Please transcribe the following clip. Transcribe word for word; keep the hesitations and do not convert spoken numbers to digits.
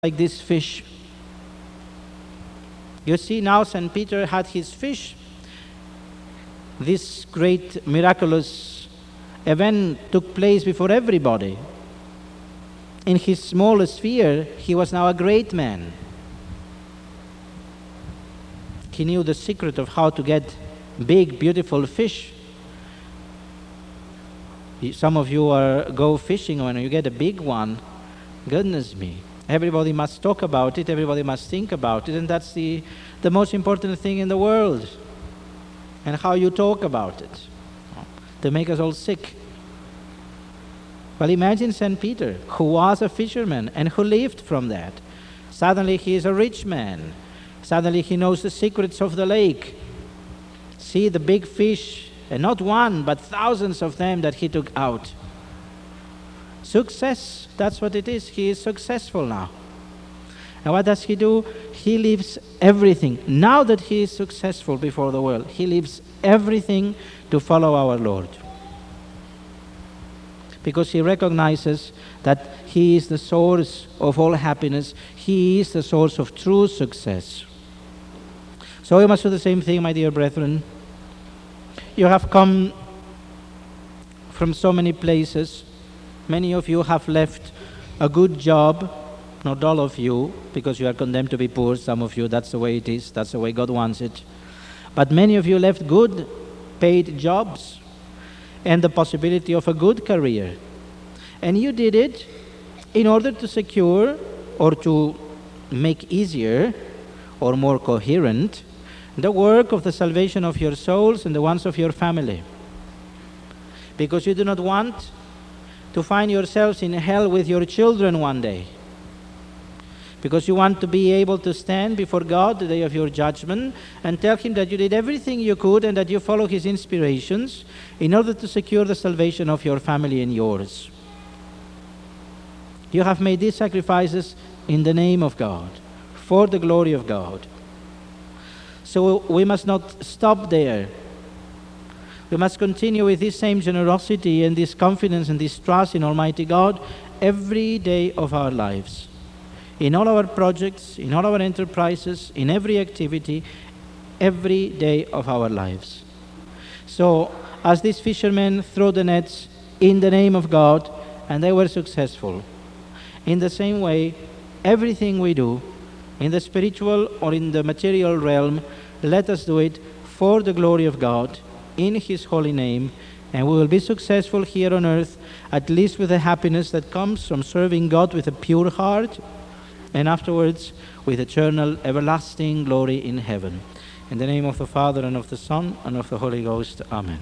like this fish. You see, now Saint Peter had his fish. This great miraculous event took place before everybody. In his small sphere, he was now a great man. He knew the secret of how to get big, beautiful fish. Some of you are go fishing, when you get a big one, goodness me, everybody must talk about it, everybody must think about it, and that's the, the most important thing in the world. And how you talk about it. They make us all sick. Well, imagine Saint Peter, who was a fisherman and who lived from that. Suddenly he is a rich man. Suddenly he knows the secrets of the lake. See the big fish, and not one, but thousands of them that he took out. Success, that's what it is. He is successful now. And what does he do? He leaves everything. Now that he is successful before the world, he leaves everything to follow our Lord. Because he recognizes that he is the source of all happiness. He is the source of true success. So we must do the same thing, my dear brethren. You have come from so many places. Many of you have left a good job. Not all of you, because you are condemned to be poor. Some of you, that's the way it is. That's the way God wants it. But many of you left good paid jobs and the possibility of a good career. And you did it in order to secure or to make easier or more coherent the work of the salvation of your souls and the ones of your family. Because you do not want to find yourselves in hell with your children one day. Because you want to be able to stand before God the day of your judgment and tell Him that you did everything you could and that you follow His inspirations in order to secure the salvation of your family and yours. You have made these sacrifices in the name of God, for the glory of God. So we must not stop there. We must continue with this same generosity and this confidence and this trust in Almighty God every day of our lives. In all our projects, in all our enterprises, in every activity, every day of our lives. So, as these fishermen threw the nets in the name of God, and they were successful, in the same way, everything we do, in the spiritual or in the material realm, let us do it for the glory of God, in His holy name, and we will be successful here on earth, at least with the happiness that comes from serving God with a pure heart, and afterwards with eternal, everlasting glory in heaven. In the name of the Father, and of the Son, and of the Holy Ghost. Amen.